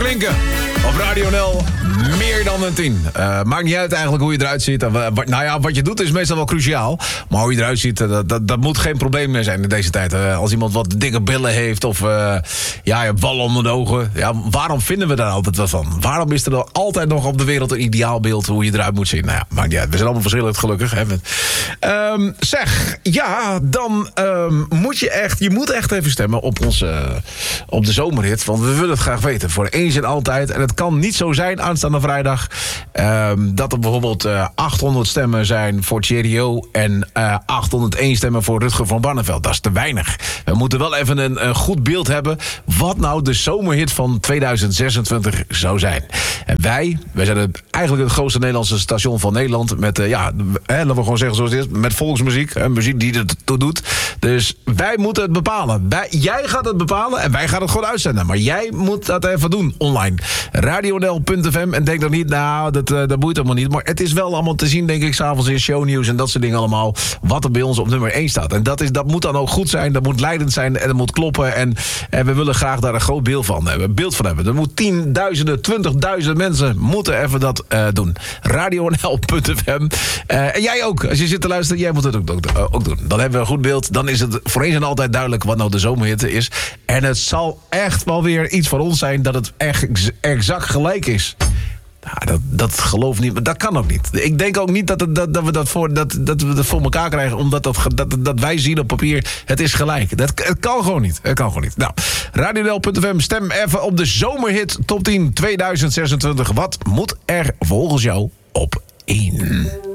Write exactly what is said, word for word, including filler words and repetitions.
klinken. Op Radio Nel, meer dan een tien. Uh, maakt niet uit eigenlijk hoe je eruit ziet. Uh, wat, nou ja, wat je doet is meestal wel cruciaal. Maar hoe je eruit ziet, uh, dat, dat moet geen probleem meer zijn in deze tijd. Uh, als iemand wat dikke billen heeft of uh, ja, je hebt wallen onder de ogen. Ja, waarom vinden we daar altijd wat van? Waarom is er dan altijd nog op de wereld een ideaalbeeld hoe je eruit moet zien? Nou ja, maakt niet uit. We zijn allemaal verschillend gelukkig. Hè? Um, zeg, ja, dan um, moet je echt, je moet echt even stemmen op, onze, uh, op de zomerhit. Want we willen het graag weten. Voor eens en altijd. En het kan niet zo zijn aanstaande vrijdag um, dat er bijvoorbeeld uh, achthonderd stemmen zijn voor Thierry O en uh, achthonderdéén stemmen voor Rutger van Barneveld. Dat is te weinig. We moeten wel even een, een goed beeld hebben wat nou de zomerhit van tweeduizend zesentwintig zou zijn. En wij, wij zijn het, eigenlijk het grootste Nederlandse station van Nederland met, uh, ja, hè, laten we gewoon zeggen zoals het is, met volksmuziek, hè, muziek die het toe doet. Dus wij moeten het bepalen. Wij, jij gaat het bepalen en wij gaan het gewoon uitzenden. Maar jij moet dat even doen online. radionl punt f m en denk dan niet, nou, dat, uh, dat boeit helemaal niet. Maar het is wel allemaal te zien, denk ik, s'avonds in shownieuws en dat soort dingen allemaal, wat er bij ons op nummer één staat. En dat, is, dat moet dan ook goed zijn, dat moet leidend zijn en dat moet kloppen. En, en we willen graag daar een groot beeld van hebben. Beeld van hebben. Er moet tienduizenden, twintigduizend mensen moeten even dat uh, doen. radionl punt f m. Uh, en jij ook, als je zit te luisteren, jij moet het ook, ook, ook doen. Dan hebben we een goed beeld. Dan is het voor eens en altijd duidelijk wat nou de zomerhitte is. En het zal echt wel weer iets van ons zijn dat het echt exact gelijk is. Nou, dat, dat geloof niet, maar dat kan ook niet. Ik denk ook niet dat, het, dat, dat, we, dat, voor, dat, dat we dat voor elkaar krijgen, omdat dat, dat, dat wij zien op papier, het is gelijk. Dat, het kan gewoon niet. Het kan gewoon niet. Nou, radionl punt f m, stem even op de zomerhit top tien tweeduizend zesentwintig. Wat moet er volgens jou op één?